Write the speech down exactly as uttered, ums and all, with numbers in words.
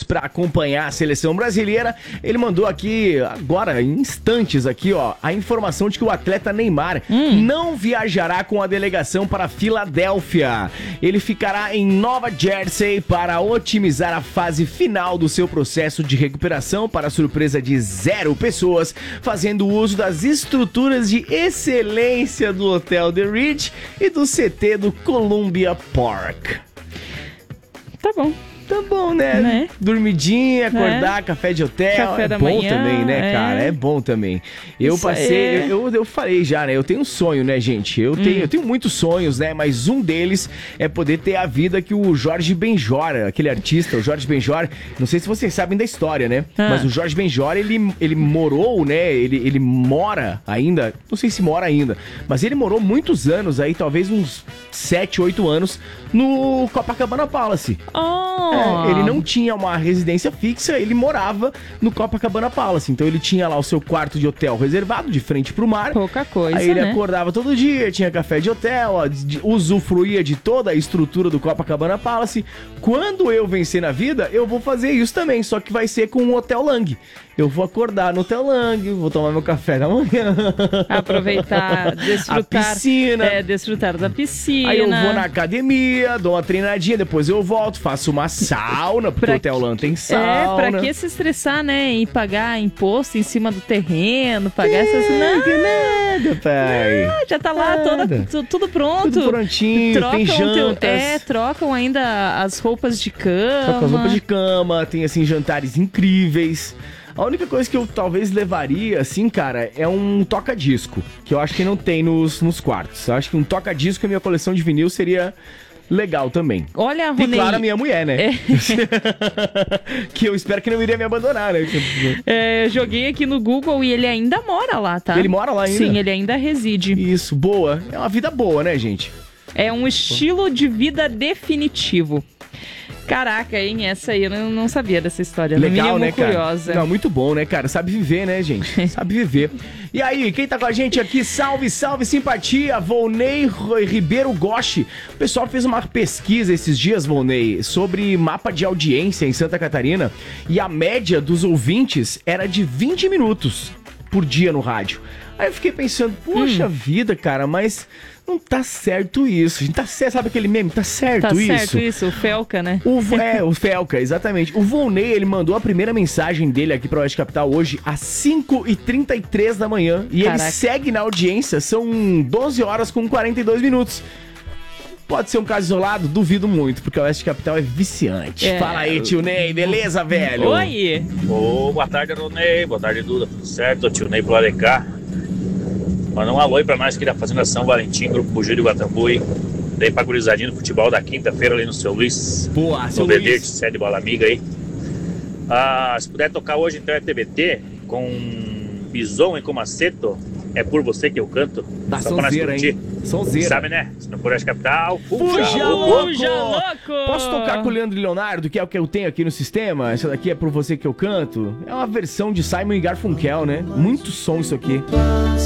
para acompanhar a seleção brasileira. Ele mandou aqui, agora, em instantes aqui, ó, a informação de que o atleta Neymar hum. não viajará com a delegação para Filadélfia. Ele ficará em Nova Jersey para otimizar a fase final do seu processo de recuperação, para a surpresa de zero pessoas, fazendo uso das estruturas de excelência do Hotel The Ridge e do C T do Columbia Park. Tá bom. Tá bom, né? né? Dormidinha, acordar, é. café de hotel. Café é da bom manhã, também, né, é. cara? É bom também. Eu Isso passei, é. eu, eu falei já, né? Eu tenho um sonho, né, gente? Eu, hum. tenho, eu tenho muitos sonhos, né? Mas um deles é poder ter a vida que o Jorge Benjor, aquele artista, o Jorge Benjor, não sei se vocês sabem da história, né? Ah. Mas o Jorge Benjor, ele, ele morou, né? Ele, ele mora ainda, não sei se mora ainda, mas ele morou muitos anos aí, talvez uns sete, oito anos, no Copacabana Palace. Oh. É, ele não tinha uma residência fixa, ele morava no Copacabana Palace. Então ele tinha lá o seu quarto de hotel reservado, de frente pro mar. Pouca coisa, Aí ele né? acordava todo dia, tinha café de hotel, ó, de, usufruía de toda a estrutura do Copacabana Palace. Quando eu vencer na vida, eu vou fazer isso também, só que vai ser com um Hotel Lang. Eu vou acordar no Hotel Lang, vou tomar meu café da manhã. Aproveitar, desfrutar. A piscina. É, desfrutar da piscina. Aí eu vou na academia, dou uma treinadinha, depois eu volto, faço uma sauna, porque pra o Hotel Lang tem sauna. É, pra que se estressar, né? E pagar imposto em cima do terreno, pagar que, essas... Não, que nada, pai. Não, já tá lá toda, tudo, tudo pronto. Tudo prontinho, trocam tem jantas. Teu, é, trocam ainda as roupas de cama. Trocam as roupas de cama, tem, assim, jantares incríveis. A única coisa que eu talvez levaria, assim, cara, é um toca-disco, que eu acho que não tem nos, nos quartos. Eu acho que um toca-disco e minha coleção de vinil seria legal também. Olha, Ronei... E claro, a minha mulher, né? É. Que eu espero que não iria me abandonar, né? É, joguei aqui no Google e ele ainda mora lá, tá? Ele mora lá ainda? Sim, ele ainda reside. Isso, boa. É uma vida boa, né, gente? É um estilo de vida definitivo. Caraca, hein? Essa aí eu não, não sabia dessa história. Legal, né, curiosa. cara? Não, muito bom, né, cara? Sabe viver, né, gente? Sabe viver. E aí, quem tá com a gente aqui? Salve, salve, simpatia! Volney Ribeiro Goshi. O pessoal fez uma pesquisa esses dias, Volney, sobre mapa de audiência em Santa Catarina. E a média dos ouvintes era de vinte minutos por dia no rádio. Aí eu fiquei pensando, poxa hum. vida, cara, mas não tá certo isso. Tá certo, sabe aquele meme? Tá certo tá isso. Tá certo isso, o Felca, né? O, é, o Felca, exatamente. O Volney, ele mandou a primeira mensagem dele aqui pra Oeste Capital hoje às cinco e trinta e três da manhã. E Caraca. Ele segue na audiência, são doze horas com quarenta e dois minutos. Pode ser um caso isolado? Duvido muito, porque o Oeste Capital é viciante. É. Fala aí, tio Ney, beleza, velho? Oi! Ô, boa tarde, Ronei. Boa tarde, Duda. Tudo certo? Tio Ney pro Alecá. Manda um alô aí pra nós aqui da Fazenda São Valentim, Grupo Bugio de Guatambuí. Dei pra gurizadinha no futebol da quinta-feira ali no seu Luiz. Boa, seu no Luiz. Vedete, sede Bola Amiga aí. Ah, se puder tocar hoje então é T B T com Bison e Comaceto. É por você que eu canto. Dá só pra nós curtir. Sonzeira. Sabe, né? Se não for Oeste Capital, fuja, fuja louco. Fuja louco! Posso tocar com o Leandro e Leonardo, que é o que eu tenho aqui no sistema? Essa daqui é por você que eu canto. É uma versão de Simon e Garfunkel, né? Muito som isso aqui.